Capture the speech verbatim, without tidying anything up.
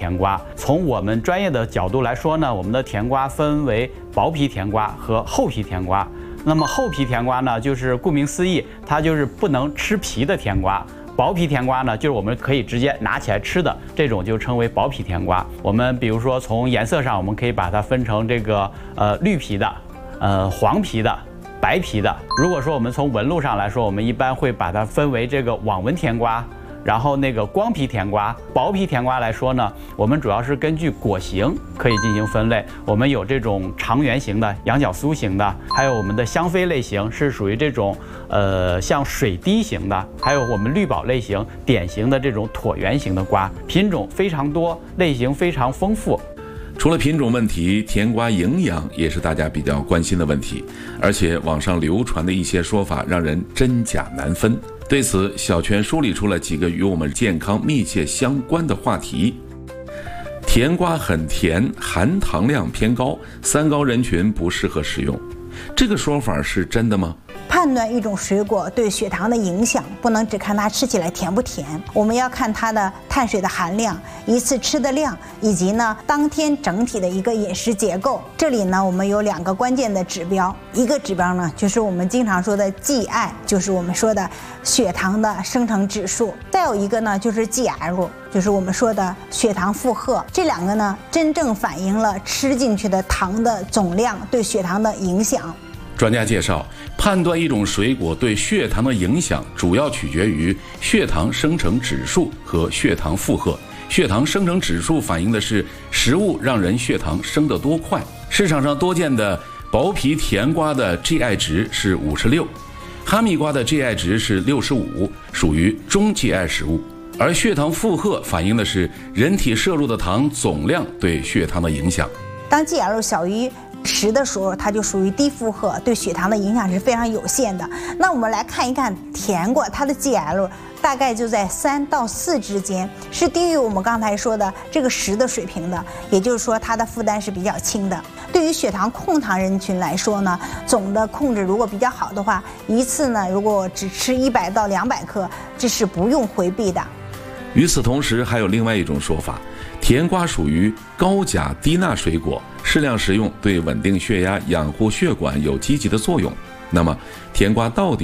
甜瓜。从我们专业的角度来说呢，我们的甜瓜分为薄皮甜瓜和厚皮甜瓜。那么厚皮甜瓜呢，就是顾名思义，它就是不能吃皮的甜瓜。薄皮甜瓜呢，就是我们可以直接拿起来吃的，这种就称为薄皮甜瓜。我们比如说从颜色上，我们可以把它分成这个呃绿皮的、呃黄皮的、白皮的。如果说我们从纹路上来说，我们一般会把它分为这个网纹甜瓜，然后那个光皮甜瓜。薄皮甜瓜来说呢，我们主要是根据果形可以进行分类。我们有这种长圆形的、羊角酥型的，还有我们的香妃类型是属于这种呃像水滴型的，还有我们绿宝类型典型的这种椭圆形的瓜，品种非常多，类型非常丰富。 除了品种问题，甜瓜营养也是大家比较关心的问题，而且网上流传的一些说法让人真假难分。对此，小泉梳理出了几个与我们健康密切相关的话题。甜瓜很甜，含糖量偏高，三高人群不适合食用，这个说法是真的吗？ 判断一种水果对血糖的影响，不能只看它吃起来甜不甜，我们要看它的碳水的含量、一次吃的量，以及呢当天整体的一个饮食结构。这里呢，我们有两个关键的指标，一个指标呢就是我们经常说的 G I， 就是我们说的血糖的生成指数；再有一个呢就是 G L， 就是我们说的血糖负荷。这两个呢，真正反映了吃进去的糖的总量对血糖的影响。 专家介绍，判断一种水果对血糖的影响，主要取决于血糖生成指数和血糖负荷。血糖生成指数反映的是食物让人血糖升得多快。市场上多见的薄皮甜瓜的 G I 值是五十六，哈密瓜的 G I 值是六十五，属于中 G I 食物。而血糖负荷反映的是人体摄入的糖总量对血糖的影响。 当 G L 小于十的时候，它就属于低负荷，对血糖的影响是非常有限的。那我们来看一看甜瓜，它的 G L 大概就在三到四之间，是低于我们刚才说的这个十的水平的，也就是说它的负担是比较轻的。对于血糖控糖人群来说呢，总的控制如果比较好的话，一次呢如果只吃一百到两百克，这是不用回避的。 与此同时，还有另外一种说法，甜瓜属于高钾低钠水果，适量食用对稳定血压、养护血管有积极的作用。那么，甜瓜到底